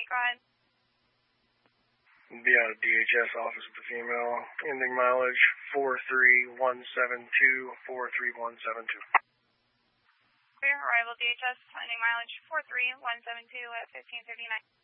go ahead. Be out of DHS office with the female. Ending mileage 43172, 43172. Clear, arrival DHS, ending mileage 43172 at 15:59.